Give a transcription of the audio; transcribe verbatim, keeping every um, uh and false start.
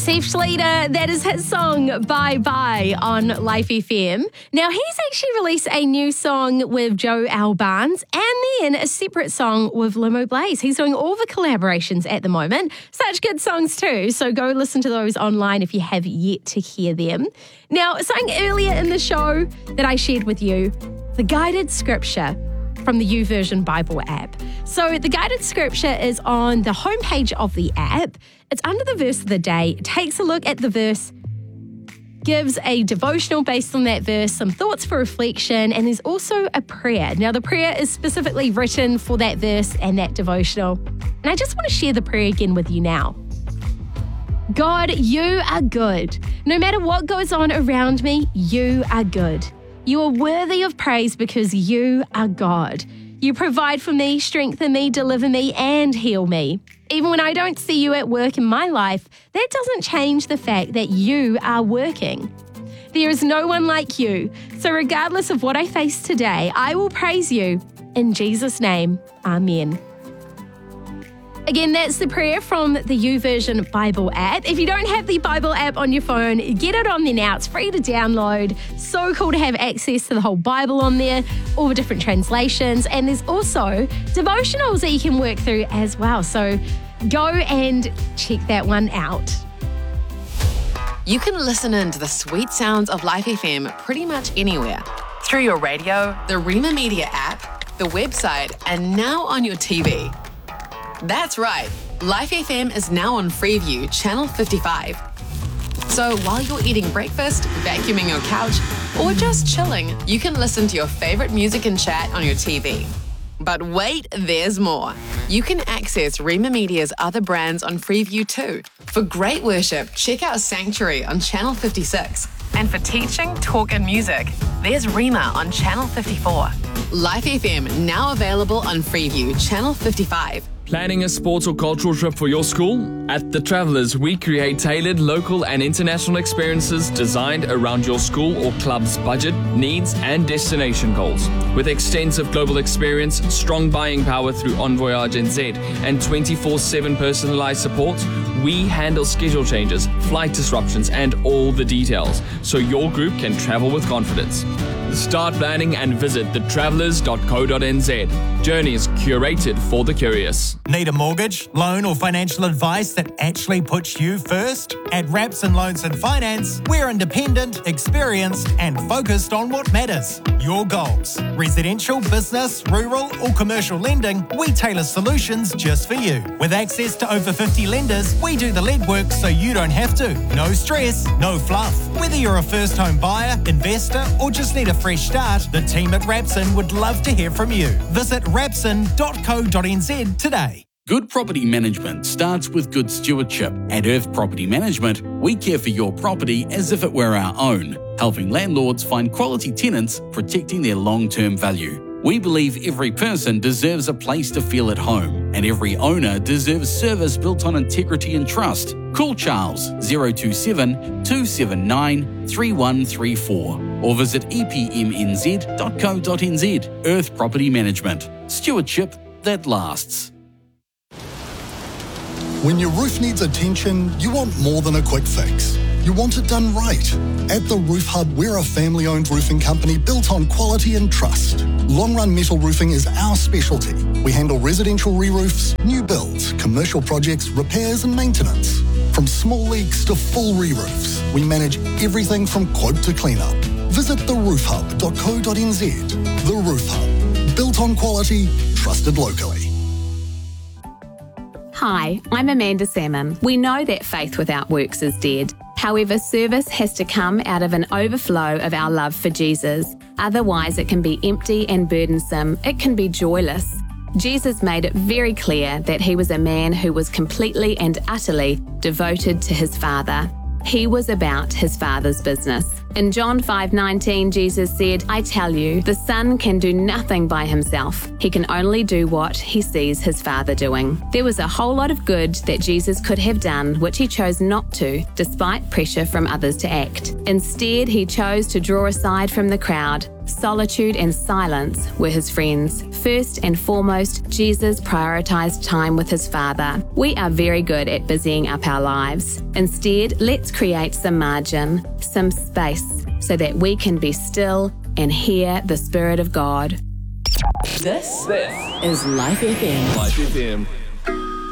Steve Schleter, that is his song, Bye Bye, on Life F M. Now, he's actually released a new song with Joe Albans and then a separate song with Limo Blaze. He's doing all the collaborations at the moment. Such good songs too, so go listen to those online if you have yet to hear them. Now, something earlier in the show that I shared with you, the guided scripture from the YouVersion Bible app. So the guided scripture is on the homepage of the app. It's under the verse of the day. It takes a look at the verse, gives a devotional based on that verse, some thoughts for reflection, and there's also a prayer. Now, the prayer is specifically written for that verse and that devotional. And I just want to share the prayer again with you now. God, you are good. No matter what goes on around me, you are good. You are worthy of praise because you are God. You provide for me, strengthen me, deliver me, and heal me. Even when I don't see you at work in my life, that doesn't change the fact that you are working. There is no one like you. So regardless of what I face today, I will praise you. In Jesus' name, amen. Again, that's the prayer from the YouVersion Bible app. If you don't have the Bible app on your phone, get it on there now. It's free to download. So cool to have access to the whole Bible on there, all the different translations. And there's also devotionals that you can work through as well. So go and check that one out. You can listen in to the sweet sounds of Life F M pretty much anywhere. Through your radio, the Rima Media app, the website, and now on your T V. That's right, Life F M is now on Freeview, Channel fifty-five. So while you're eating breakfast, vacuuming your couch, or just chilling, you can listen to your favourite music and chat on your T V. But wait, there's more. You can access Rima Media's other brands on Freeview too. For great worship, check out Sanctuary on Channel fifty-six. And for teaching, talk and music, there's Rima on Channel fifty-four. Life F M now available on Freeview, Channel fifty-five. Planning a sports or cultural trip for your school? At The Travellers, we create tailored local and international experiences designed around your school or club's budget, needs, and destination goals. With extensive global experience, strong buying power through Envoyage N Z, and twenty-four seven personalized support, we handle schedule changes, flight disruptions, and all the details, so your group can travel with confidence. Start planning and visit the travellers dot co dot n z. Journeys curated for the curious. Need a mortgage, loan or financial advice that actually puts you first? At Rapson Loans and Finance, we're independent, experienced and focused on what matters. Your goals. Residential, business, rural or commercial lending, we tailor solutions just for you. With access to over fifty lenders, we do the legwork so you don't have to. No stress, no fluff. Whether you're a first home buyer, investor or just need a fresh start, the team at Rapson would love to hear from you. Visit rapson dot co dot n z today. Good property management starts with good stewardship. At Earth Property Management, we care for your property as if it were our own, helping landlords find quality tenants, protecting their long-term value. We believe every person deserves a place to feel at home, and every owner deserves service built on integrity and trust. Call Charles zero two seven, two seven nine, three one three four or visit e p m n z dot co dot n z. Earth Property Management. Stewardship that lasts. When your roof needs attention, you want more than a quick fix. You want it done right. At The Roof Hub, we're a family-owned roofing company built on quality and trust. Long-run metal roofing is our specialty. We handle residential re-roofs, new builds, commercial projects, repairs and maintenance. From small leaks to full re-roofs, we manage everything from quote to clean-up. Visit the roof hub dot co dot n z. The Roof Hub. Built on quality, trusted locally. Hi, I'm Amanda Salmon. We know that faith without works is dead. However, service has to come out of an overflow of our love for Jesus. Otherwise, it can be empty and burdensome. It can be joyless. Jesus made it very clear that he was a man who was completely and utterly devoted to his Father. He was about his Father's business. In John five nineteen, Jesus said, I tell you, the Son can do nothing by himself. He can only do what he sees his Father doing. There was a whole lot of good that Jesus could have done, which he chose not to, despite pressure from others to act. Instead, he chose to draw aside from the crowd. Solitude and silence were his friends. First and foremost, Jesus prioritized time with his Father. We are very good at busying up our lives. Instead, let's create some margin, some space, so that we can be still and hear the Spirit of God. This, this is Life F M. Life F M.